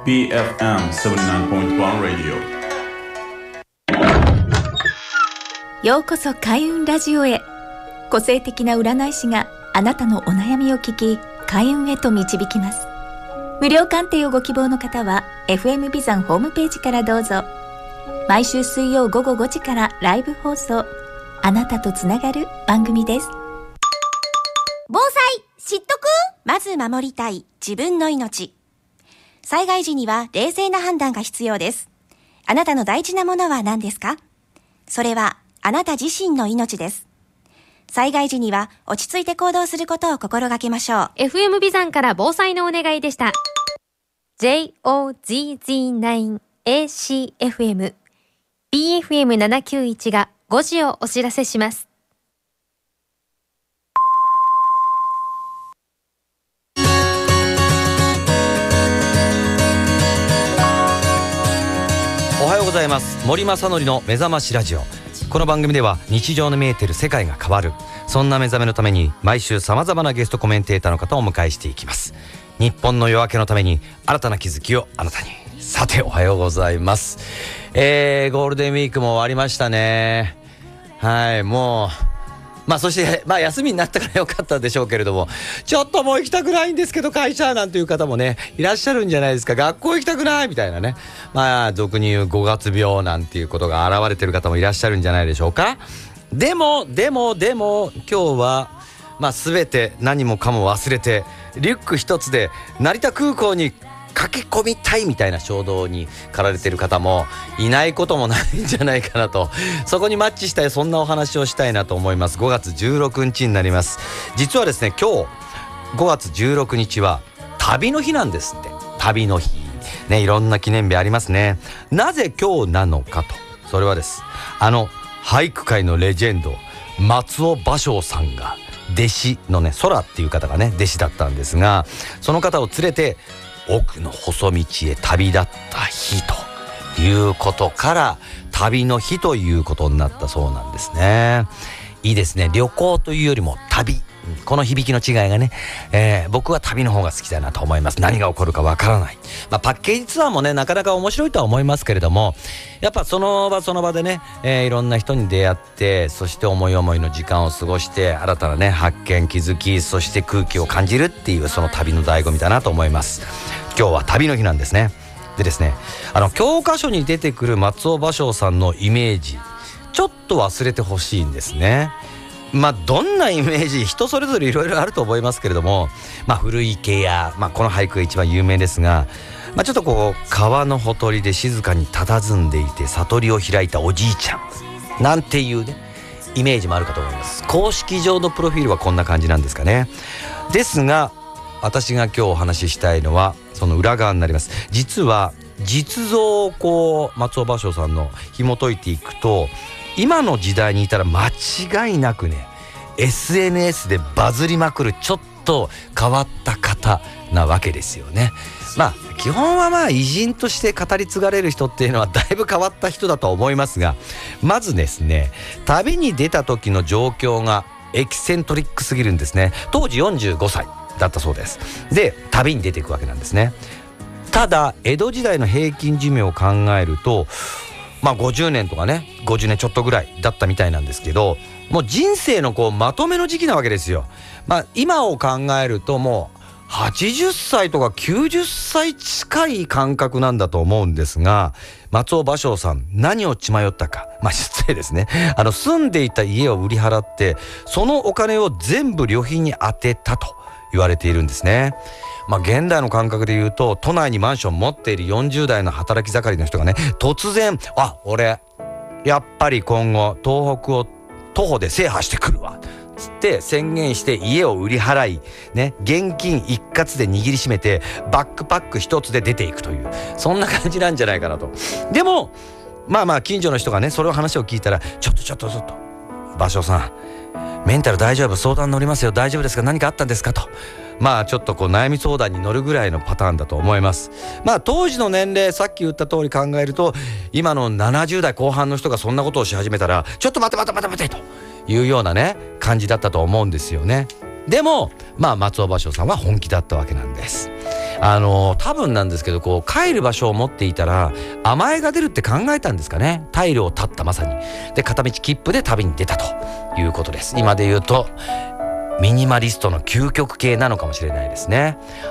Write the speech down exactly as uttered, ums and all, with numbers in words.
ビーエフエムななじゅうきゅうてんいち Radio。 ようこそ開運ラジオへ。個性的な占い師があなたのお悩みを聞き、開運へと導きます。無料鑑定をご希望の方は エフエム ビザンホームページからどうぞ。毎週水曜午後ごじからライブ放送、あなたとつながる番組です。 防災知っとく？まず守りたい自分の命。災害時には冷静な判断が必要です。あなたの大事なものは何ですか？それはあなた自身の命です。災害時には落ち着いて行動することを心がけましょう。 エフエム ビザンから防災のお願いでした。 ジェイオーゼットナインエーシーエフエム ビーエフエムななきゅういち がごじをお知らせします。 おはようございます。森正則の目覚ましラジオ。この番組では日常の見えている世界が変わる、そんな目覚めのために毎週さまざまなゲストコメンテーターの方をお迎えしていきます。日本の夜明けのために新たな気づきをあなたに。さておはようございます。えー、ゴールデンウィークも終わりましたね。はい、もうまあそしてまあ休みになったからよかったでしょうけれども、ちょっともう行きたくないんですけど会社なんていう方もねいらっしゃるんじゃないですか。学校行きたくないみたいなね、まあ俗に言うごがつ病なんていうことが現れてる方もいらっしゃるんじゃないでしょうか。でもでもでも今日はまあ全て何もかも忘れてリュック一つで成田空港に駆け込みたいみたいな衝動に駆られてる方もいないこともないんじゃないかなと、そこにマッチしたい、そんなお話をしたいなと思います。ごがつじゅうろくにちになります。実はですね、今日ごがつじゅうろくにちは旅の日なんですって。旅の日ね、いろんな記念日ありますね。なぜ今日なのかと、それはですあの俳句界のレジェンド松尾芭蕉さんが弟子のね、空っていう方がね弟子だったんですが、その方を連れて奥の細道へ旅立った日ということから旅の日ということになったそうなんですね。いいですね。旅行というよりも旅、この響きの違いがね、えー、僕は旅の方が好きだなと思います。何が起こるかわからない、まあ、パッケージツアーもねなかなか面白いとは思いますけれども、やっぱその場その場でね、えー、いろんな人に出会って、そして思い思いの時間を過ごして新たなね発見、気づき、そして空気を感じるっていう、その旅の醍醐味だなと思います。今日は旅の日なんですね。でですね、あの教科書に出てくる松尾芭蕉さんのイメージちょっと忘れてほしいんですね。まあどんなイメージ、人それぞれいろいろあると思いますけれども、まあ古池や、まあ、この俳句が一番有名ですが、まあ、ちょっとこう川のほとりで静かに佇んでいて悟りを開いたおじいちゃんなんていうねイメージもあるかと思います。公式上のプロフィールはこんな感じなんですかね。ですが私が今日お話ししたいのはその裏側になります。実は実像をこう松尾芭蕉さんの紐解いていくと、今の時代にいたら間違いなくね エスエヌエス でバズりまくるちょっと変わった方なわけですよね。まあ基本はまあ偉人として語り継がれる人っていうのはだいぶ変わった人だと思いますが、まずですね、旅に出た時の状況がエキセントリックすぎるんですね。当時よんじゅうごさいだったそうです。で旅に出ていくわけなんですね。ただ江戸時代の平均寿命を考えるとまあごじゅうねんとかね、ごじゅうねんちょっとぐらいだったみたいなんですけど、もう人生のこうまとめの時期なわけですよ。まあ今を考えるともうはちじゅっさいとかきゅうじゅっさい近い感覚なんだと思うんですが、松尾芭蕉さん何を血迷ったか、まあ失礼ですね、あの住んでいた家を売り払ってそのお金を全部旅費に充てたと言われているんですね。まあ現代の感覚で言うと、都内にマンション持っているよんじゅうだいの働き盛りの人がね突然、あ、俺やっぱり今後東北を徒歩で制覇してくるわつって宣言して家を売り払いね、現金一括で握りしめてバックパック一つで出ていくという、そんな感じなんじゃないかなと。でもまあまあ近所の人がねそれを話を聞いたら、ちょっとちょっとちょっと芭蕉さんメンタル大丈夫、相談乗りますよ、大丈夫ですか、何かあったんですかと、まあちょっとこう悩み相談に乗るぐらいのパターンだと思います。まあ当時の年齢、さっき言った通り考えると今のななじゅうだいこう半の人がそんなことをし始めたら、ちょっと待て待て待て待てというようなね感じだったと思うんですよね。でもまあ松尾芭蕉さんは本気だったわけなんです。 あの多分なんですけど、こう帰る場所を持っていたら甘えが出るって考えたんですかね。退路を断ったまさに。で片道切符で旅に出たということです。今で言うとミニマリストの究極系なのかもしれないですね。